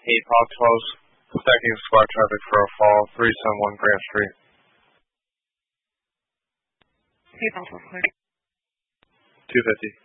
Pop 12, stacking squad traffic for a fall, 371 Grant Street. Hey, Pop 12, clear. 250.